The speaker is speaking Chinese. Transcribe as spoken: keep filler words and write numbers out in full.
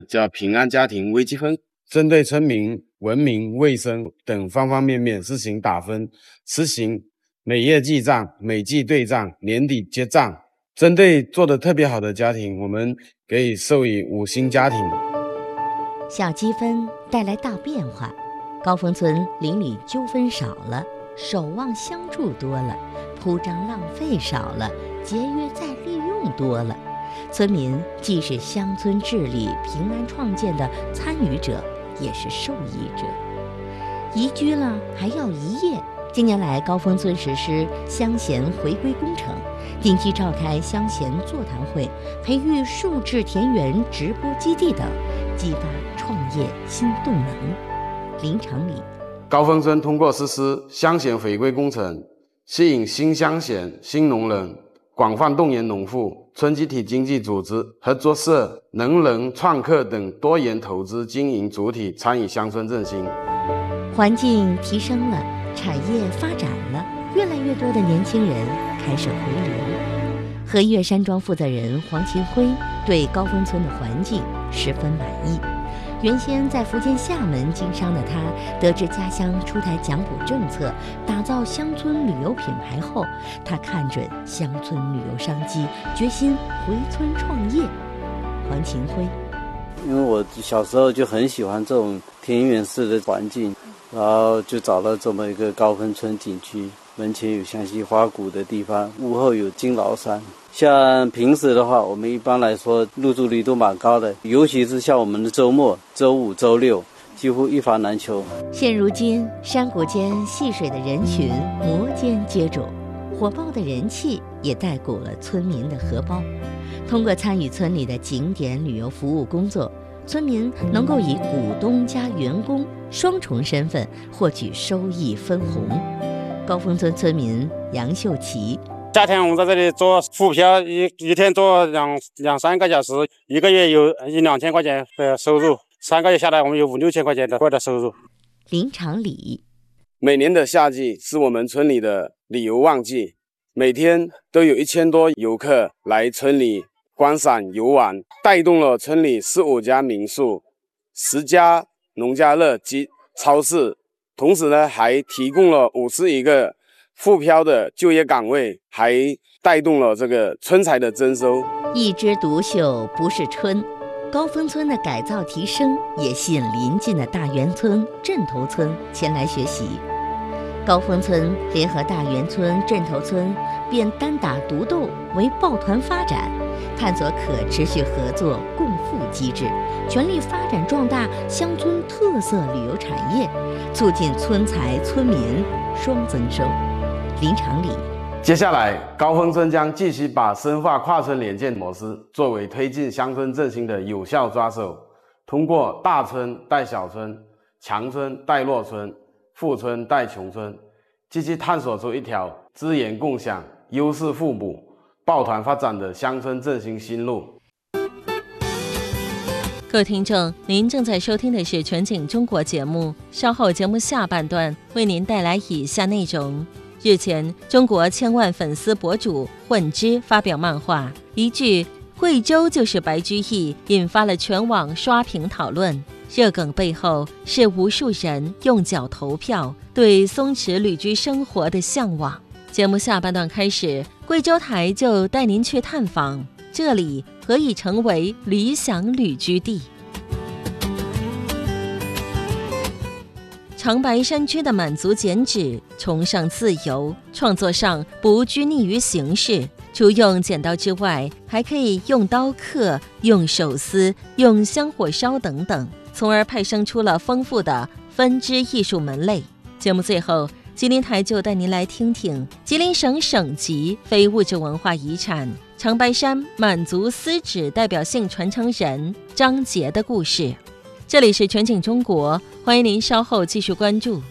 叫平安家庭微积分，针对村民文明、卫生等方方面面实行打分，实行每月记账、每季对账、年底结账。针对做得特别好的家庭，我们给予授予五星家庭。 小积分带来大变化，高峰村邻里纠纷少了，守望相助多了，铺张浪费少了，节约再利用多了。村民既是乡村治理平安创建的参与者，也是受益者。移居了还要移业。近年来，高峰村实施乡贤回归工程，定期召开乡贤座谈会，培育数字田园直播基地等，激发创业新动能。林长礼， 高峰村通过实施乡贤回归工程，吸引新乡贤、新农人，广泛动员农户、村集体经济组织、合作社、能人、创客等多元投资经营主体参与乡村振兴。 环境提升了，产业发展了，越来越多的年轻人开始回流。和悦山庄负责人黄勤辉对高峰村的环境十分满意。原先在福建厦门经商的他，得知家乡出台奖补政策，打造乡村旅游品牌后，他看准乡村旅游商机，决心回村创业。黄勤辉， 因为我小时候就很喜欢这种田园式的环境，然后就找到这么一个高峰村景区，门前有湘西花鼓的地方，屋后有金崂山。像平时的话，我们一般来说入住率都蛮高的，尤其是像我们的周末，周五、周六，几乎一房难求。 现如今，山谷间戏水的人群摩肩接踵，火爆的人气也带鼓了村民的荷包。通过参与村里的景点旅游服务工作，村民能够以股东加员工双重身份获取收益分红。高峰村村民杨秀琪， 夏天我们在这里做副票，一一天做两两三个小时，一个月有一两千块钱的收入，三个月下来我们有五六千块钱的的收入。 林长礼， 每年的夏季是我们村里的旅游旺季，每天都有一千多游客来村里观赏游玩，带动了村里十五家民宿、十家农家乐及超市，同时呢还提供了五十一个副漂的就业岗位，还带动了这个村财的增收。 一枝独秀不是春，高峰村的改造提升也吸引邻近的大源村、镇头村前来学习。高峰村联合大源村、镇头村，变单打独斗为抱团发展，探索可持续合作共富机制，全力发展壮大乡村特色旅游产业，促进村财村民双增收。林长礼， 接下来高峰村将继续把深化跨村联建模式作为推进乡村振兴的有效抓手，通过大村带小村、强村带弱村、富村带穷村，积极探索出一条资源共享、优势互补、抱团发展的乡村振兴新路。 各位听众，您正在收听的是全景中国节目，稍后节目下半段为您带来以下内容。日前，中国千万粉丝博主混之发表漫画，一句“贵州就是白居易”引发了全网刷屏讨论。热梗背后是无数人用脚投票对松弛旅居生活的向往。节目下半段开始，贵州台就带您去探访这里何以成为理想旅居地。长白山区的满族剪纸崇尚自由，创作上不拘泥于形式，除用剪刀之外，还可以用刀刻、用手撕、用香火烧等等，从而派生出了丰富的分支艺术门类。节目最后，吉林台就带您来听听吉林省省级非物质文化遗产长白山满族丝纸代表性传承人张杰的故事。这里是全景中国，欢迎您稍后继续关注。